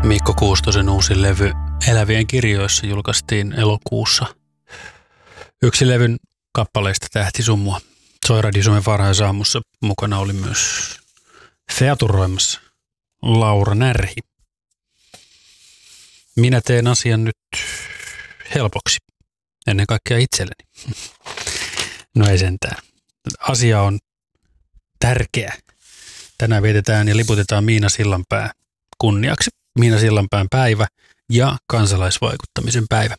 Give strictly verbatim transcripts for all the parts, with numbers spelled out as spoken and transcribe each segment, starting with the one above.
Mikko Kuustosen uusi levy Elävien kirjoissa julkaistiin elokuussa. Yksi levyn kappaleista Tähti summua. Soi Radio Suomen varhaisaamussa. Mukana oli myös featuroimassa Laura Närhi. Minä teen asian nyt helpoksi. Ennen kaikkea itselleni. No ei sentään. Asia on tärkeä. Tänään vietetään ja liputetaan Miina Sillanpää kunniaksi. Miina Sillanpään päivä ja kansalaisvaikuttamisen päivä.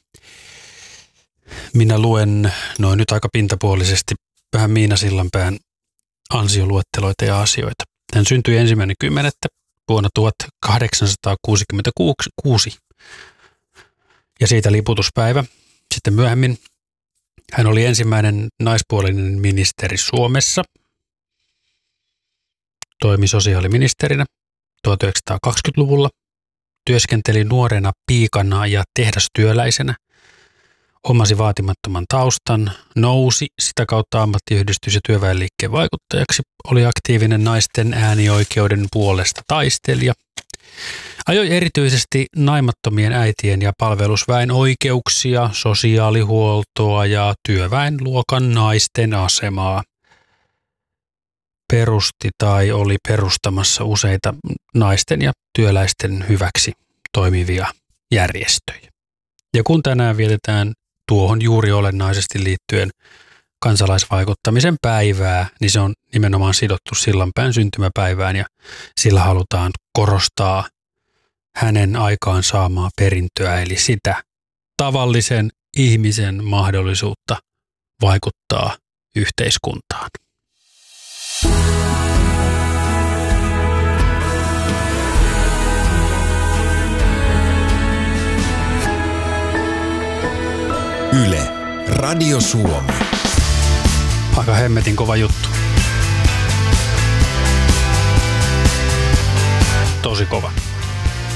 Minä luen noin nyt aika pintapuolisesti vähän Miina Sillanpään ansioluetteloita ja asioita. Hän syntyi ensimmäinen kymmenettä vuonna tuhatkahdeksansataakuusikymmentäkuusi ja siitä liputuspäivä. Sitten myöhemmin hän oli ensimmäinen naispuolinen ministeri Suomessa. Toimi sosiaaliministerinä tuhatyhdeksänsataakaksikymmentäluvulla. Työskenteli nuorena piikana ja tehdastyöläisenä. Omasi vaatimattoman taustan, nousi sitä kautta ammattiyhdistys- ja työväenliikkeen vaikuttajaksi. Oli aktiivinen naisten äänioikeuden puolesta taistelija. Ajoi erityisesti naimattomien äitien ja palvelusväen oikeuksia, sosiaalihuoltoa ja työväenluokan naisten asemaa. Perusti tai oli perustamassa useita naisten ja työläisten hyväksi toimivia järjestöjä. Ja kun tänään vietetään tuohon juuri olennaisesti liittyen kansalaisvaikuttamisen päivää, niin se on nimenomaan sidottu Sillanpään syntymäpäivään ja sillä halutaan korostaa hänen aikaan saamaa perintöä, eli sitä tavallisen ihmisen mahdollisuutta vaikuttaa yhteiskuntaan. Yle, Radio Suomi. Aika hemmetin kova juttu. Tosi kova.